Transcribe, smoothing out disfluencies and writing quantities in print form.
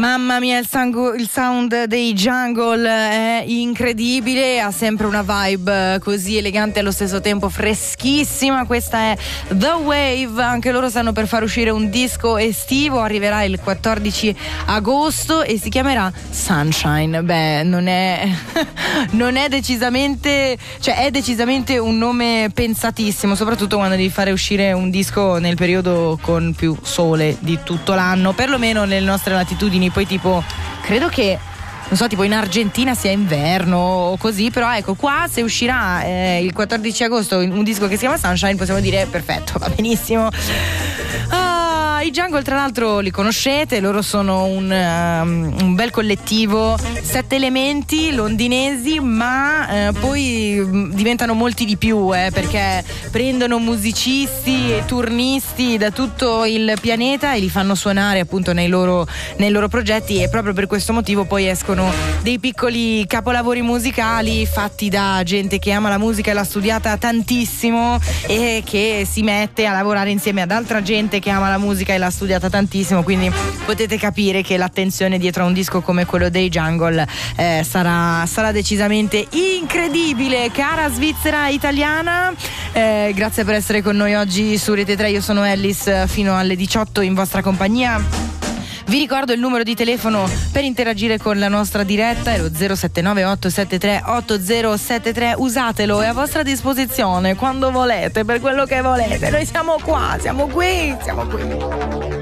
Mamma mia, il sound dei Jungle è incredibile, ha sempre una vibe così elegante e allo stesso tempo freschissima. Questa è The Wave, anche loro stanno per far uscire un disco estivo, arriverà il 14 agosto e si chiamerà Sunshine. Beh, non è decisamente, cioè è decisamente un nome pensatissimo, soprattutto quando devi fare uscire un disco nel periodo con più sole di tutto l'anno, perlomeno nelle nostre latitudini. Poi tipo credo che, non so, tipo in Argentina sia inverno o così, però ecco qua se uscirà il 14 agosto un disco che si chiama Sunshine possiamo dire perfetto, va benissimo. I Jungle tra l'altro li conoscete, loro sono un bel collettivo, 7 elementi londinesi, ma poi diventano molti di più, perché prendono musicisti e turnisti da tutto il pianeta e li fanno suonare appunto nei loro progetti, e proprio per questo motivo poi escono dei piccoli capolavori musicali fatti da gente che ama la musica e l'ha studiata tantissimo e che si mette a lavorare insieme ad altra gente che ama la musica e l'ha studiata tantissimo, quindi potete capire che l'attenzione dietro a un disco come quello dei Jungle sarà decisamente incredibile. Cara Svizzera italiana, grazie per essere con noi oggi su Rete 3. Io sono Ellis, fino alle 18 in vostra compagnia. Vi ricordo il numero di telefono per interagire con la nostra diretta, è lo 079-873-8073. Usatelo, è a vostra disposizione quando volete, per quello che volete. Noi siamo qua, siamo qui.